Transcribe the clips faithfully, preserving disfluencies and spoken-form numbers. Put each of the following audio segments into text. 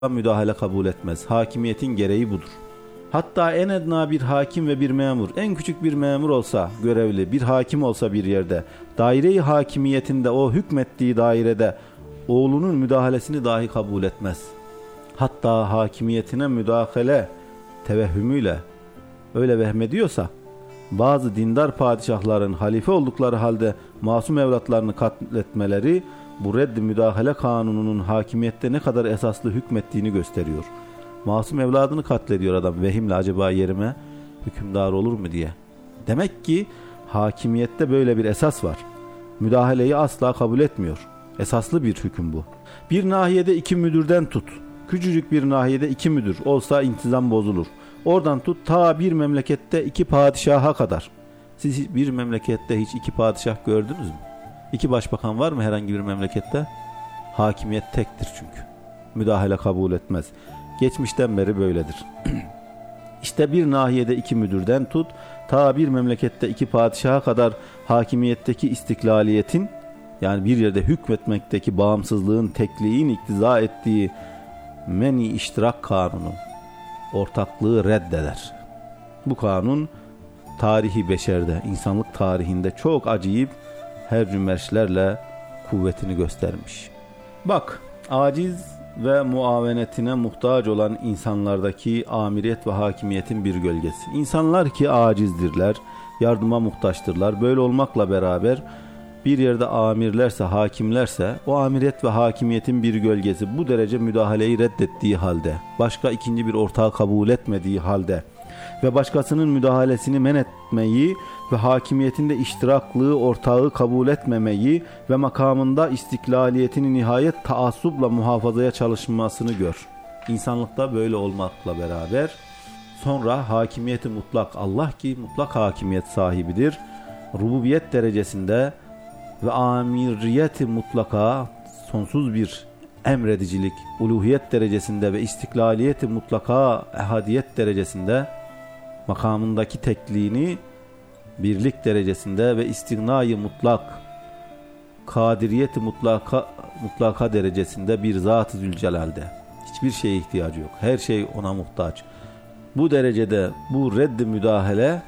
müdahale kabul etmez. Hakimiyetin gereği budur. Hatta en edna bir hakim ve bir memur, en küçük bir memur olsa, görevli bir hakim olsa bir yerde, daire-i hakimiyetinde, o hükmettiği dairede oğlunun müdahalesini dahi kabul etmez. Hatta hakimiyetine müdahale tevehhümüyle öyle vehmediyorsa, bazı dindar padişahların halife oldukları halde masum evlatlarını katletmeleri, bu reddi müdahale kanununun hakimiyette ne kadar esaslı hükmettiğini gösteriyor. Masum evladını katlediyor adam vehimle, acaba yerime hükümdar olur mu diye. Demek ki hakimiyette böyle bir esas var. Müdahaleyi asla kabul etmiyor. Esaslı bir hüküm bu. Bir nahiyede iki müdürden tut. Küçücük bir nahiyede iki müdür olsa intizam bozulur. Oradan tut ta bir memlekette iki padişaha kadar. Siz bir memlekette hiç iki padişah gördünüz mü? İki başbakan var mı herhangi bir memlekette? Hakimiyet tektir çünkü. Müdahale kabul etmez. Geçmişten beri böyledir. İşte bir nahiyede iki müdürden tut, ta bir memlekette iki padişaha kadar hakimiyetteki istiklaliyetin, yani bir yerde hükmetmekteki bağımsızlığın, tekliğin iktiza ettiği meni iştirak kanunu, ortaklığı reddeder. Bu kanun tarihi beşerde, insanlık tarihinde çok acayip her cümerçlerle kuvvetini göstermiş. Bak, aciz ve muavenetine muhtaç olan insanlardaki amiriyet ve hakimiyetin bir gölgesi. İnsanlar ki acizdirler, yardıma muhtaçtırlar. Böyle olmakla beraber bir yerde amirlerse, hakimlerse, o amiriyet ve hakimiyetin bir gölgesi bu derece müdahaleyi reddettiği halde, başka ikinci bir ortağı kabul etmediği halde ve başkasının müdahalesini men etmeyi ve hakimiyetinde iştiraklığı, ortağı kabul etmemeyi ve makamında istiklaliyetini nihayet taassubla muhafazaya çalışmasını gör. İnsanlıkta böyle olmakla beraber sonra hakimiyeti mutlak, Allah ki mutlak hakimiyet sahibidir, rububiyet derecesinde ve amiriyeti mutlaka, sonsuz bir emredicilik, uluhiyet derecesinde ve istiklaliyeti mutlaka ehadiyet derecesinde makamındaki tekliğini birlik derecesinde ve istigna-i mutlak, kadiriyeti mutlaka, mutlaka derecesinde bir Zat-ı Zülcelal'de. Hiçbir şeye ihtiyacı yok. Her şey ona muhtaç. Bu derecede bu reddi müdahale,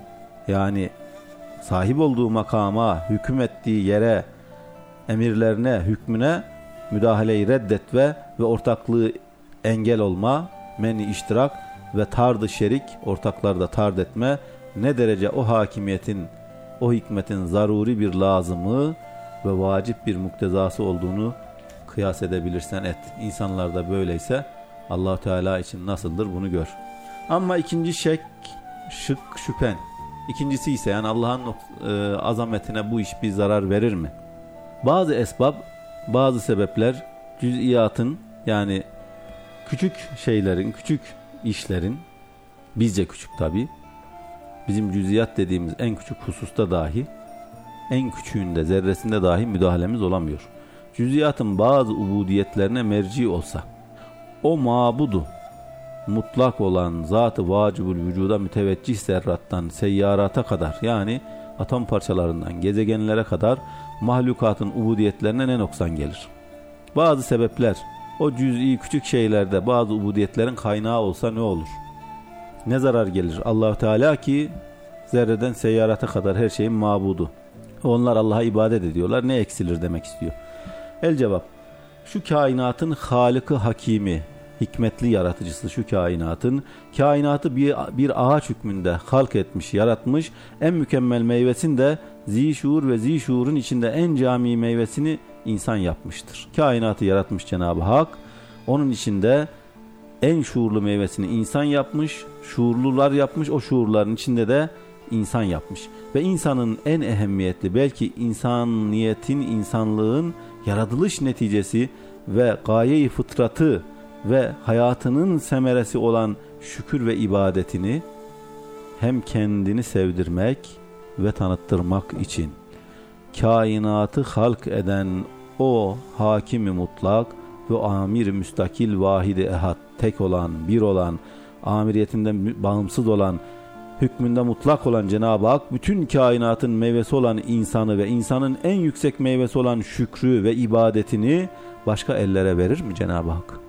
yani sahip olduğu makama, hüküm ettiği yere, emirlerine, hükmüne müdahaleyi reddetme ve ortaklığı engel olma, men-i iştirak ve tard-ı şerik, ortaklarda tard etme, ne derece o hakimiyetin, o hikmetin zaruri bir lazımı ve vacip bir muktezası olduğunu kıyas edebilirsen et. İnsanlarda böyleyse Allah Teala için nasıldır bunu gör. Ama ikinci şek, şık, şüphen. İkincisi ise yani Allah'ın e, azametine bu iş bir zarar verir mi? Bazı esbab, bazı sebepler cüz'iyatın, yani küçük şeylerin, küçük işlerin, bizce küçük tabi, bizim cüz'iyat dediğimiz en küçük hususta dahi, en küçüğünde, zerresinde dahi müdahalemiz olamıyor. Cüz'iyatın bazı ubudiyetlerine merci olsa, o mabudu mutlak olan zat-ı vacibül vücuda müteveccih zerrattan seyyarata kadar, yani atom parçalarından gezegenlere kadar mahlukatın ubudiyetlerine ne noksan gelir? Bazı sebepler o cüz'i küçük şeylerde bazı ubudiyetlerin kaynağı olsa ne olur? Ne zarar gelir? Allah Teala ki zerreden seyyarata kadar her şeyin mabudu. Onlar Allah'a ibadet ediyorlar. Ne eksilir demek istiyor. El cevap. Şu kainatın Halık-ı Hakimi, hikmetli yaratıcısı şu kainatın, kainatı bir, bir ağaç hükmünde halk etmiş, yaratmış, en mükemmel meyvesini de zişuur ve zişuurun içinde en cami meyvesini insan yapmıştır. Kainatı yaratmış Cenab-ı Hak, onun içinde en şuurlu meyvesini insan yapmış, şuurlular yapmış, o şuurların içinde de insan yapmış. Ve insanın en ehemmiyetli, belki insaniyetin, insanlığın yaratılış neticesi ve gaye-i fıtratı ve hayatının semeresi olan şükür ve ibadetini hem kendini sevdirmek ve tanıttırmak için kainatı halk eden o hakimi mutlak ve amir müstakil vahidi ehad, tek olan, bir olan, amiriyetinden bağımsız olan, hükmünde mutlak olan Cenab-ı Hak, bütün kainatın meyvesi olan insanı ve insanın en yüksek meyvesi olan şükrü ve ibadetini başka ellere verir mi Cenab-ı Hak?